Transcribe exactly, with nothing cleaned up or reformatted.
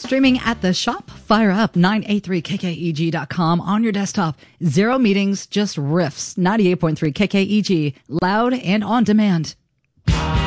Streaming at the shop, fire up nine eighty-three K K E G dot com on your desktop. Zero meetings, just riffs. ninety-eight point three K K E G, loud and on demand.